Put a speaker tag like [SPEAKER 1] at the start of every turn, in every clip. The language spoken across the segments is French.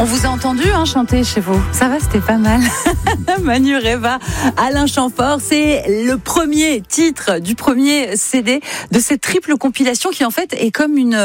[SPEAKER 1] On vous a entendu chanter chez vous. Ça va, c'était pas mal. Manu Reva, Alain Chamfort, c'est le premier titre du premier CD de cette triple compilation qui en fait est comme une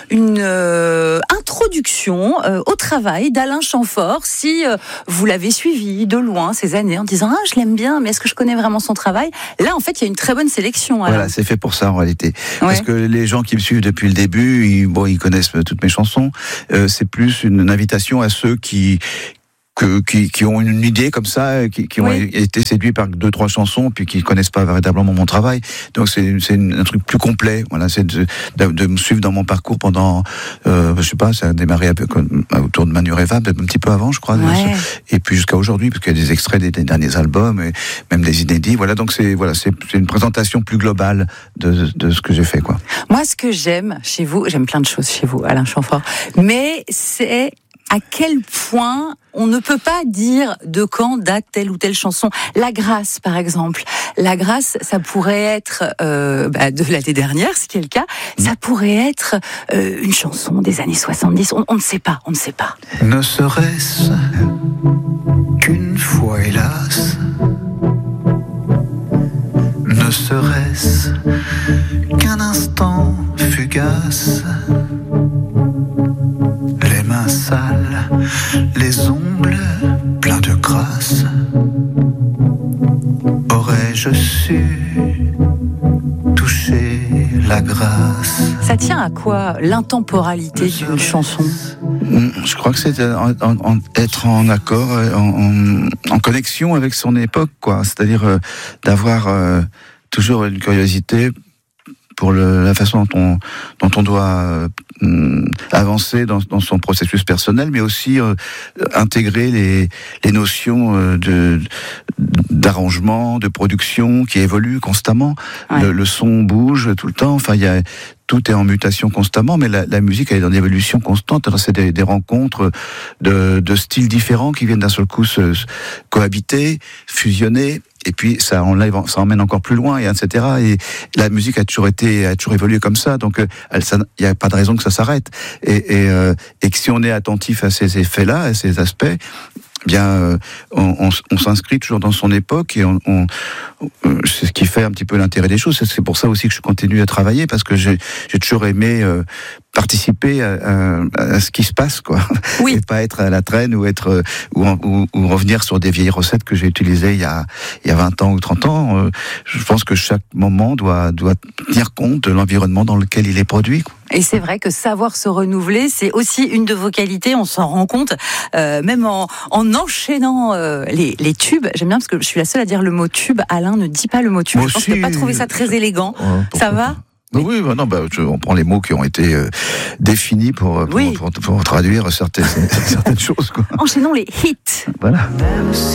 [SPEAKER 1] introduction au travail d'Alain Chamfort. Si vous l'avez suivi de loin ces années en disant je l'aime bien, mais est-ce que je connais vraiment son travail? Là, en fait, il y a une très bonne sélection. Alain.
[SPEAKER 2] Voilà, c'est fait pour ça en réalité.
[SPEAKER 1] Ouais.
[SPEAKER 2] Parce que les gens qui me suivent depuis le début, ils connaissent toutes mes chansons. C'est plus une invitation à ceux qui ont une idée comme ça, qui ont été séduits par 2-3 chansons, puis qui connaissent pas véritablement mon travail. Donc c'est un truc plus complet. Voilà, c'est de me suivre dans mon parcours pendant, je sais pas, ça a démarré un peu autour de Manu Reva, un petit peu avant, je crois.
[SPEAKER 1] Ouais.
[SPEAKER 2] Et puis jusqu'à aujourd'hui, parce qu'il y a des extraits des derniers albums, et même des inédits. Voilà, donc c'est une présentation plus globale de ce que j'ai fait, quoi.
[SPEAKER 1] Moi, ce que j'aime chez vous, j'aime plein de choses chez vous, Alain Chamfort, mais c'est à quel point on ne peut pas dire de quand date telle ou telle chanson. La Grâce, par exemple. La Grâce, ça pourrait être de l'année dernière, ce qui est le cas. Ça pourrait être une chanson des années 70. On ne sait pas, on ne sait pas.
[SPEAKER 3] Ne serait-ce qu'une fois, hélas, ne serait-ce qu'un instant fugace, les mains sales, les ongles pleins de grâce, aurais-je su toucher la grâce?
[SPEAKER 1] Ça tient à quoi l'intemporalité d'une chanson?
[SPEAKER 2] Je crois que c'est être en accord, en connexion avec son époque, quoi. C'est-à-dire d'avoir toujours une curiosité pour la façon dont on doit avancer dans son processus personnel, mais aussi intégrer les notions d'arrangement, de production qui évoluent constamment. Ouais. Le son bouge tout le temps. Enfin, tout est en mutation constamment, mais la musique elle est en évolution constante. Alors c'est des rencontres de styles différents qui viennent d'un seul coup se cohabiter, fusionner. Et puis ça emmène encore plus loin, et etc. Et la musique a toujours évolué comme ça. Donc il n'y a pas de raison que ça s'arrête. Et que si on est attentif à ces effets-là, à ces aspects, bien, on s'inscrit toujours dans son époque, et c'est ce qui fait un petit peu l'intérêt des choses. C'est pour ça aussi que je continue à travailler, parce que j'ai toujours aimé participer à ce qui se passe, quoi.
[SPEAKER 1] Oui.
[SPEAKER 2] Et pas être à la traîne ou revenir sur des vieilles recettes que j'ai utilisées il y a 20 ans ou 30 ans. Je pense que chaque moment doit tenir compte de l'environnement dans lequel il est produit, quoi.
[SPEAKER 1] Et c'est vrai que savoir se renouveler, c'est aussi une de vos qualités, on s'en rend compte, même en enchaînant les tubes. J'aime bien parce que je suis la seule à dire le mot tube. Alain ne dit pas le mot tube.
[SPEAKER 2] Moi
[SPEAKER 1] je pense
[SPEAKER 2] aussi,
[SPEAKER 1] qu'il n'a pas trouvé ça très élégant. Ça va ?
[SPEAKER 2] Oui, on prend les mots qui ont été définis pour traduire certaines choses, quoi.
[SPEAKER 1] Enchaînons les hits.
[SPEAKER 2] Voilà.
[SPEAKER 3] Même si